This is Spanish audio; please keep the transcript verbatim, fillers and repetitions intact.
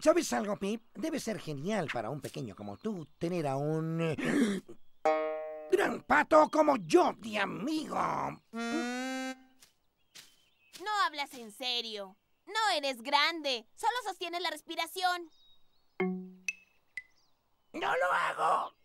¿Sabes algo, Pip? Debe ser genial para un pequeño como tú tener a un... eh, gran pato como yo de amigo. No hablas en serio. No eres grande. Solo sostienes la respiración. ¡No lo hago!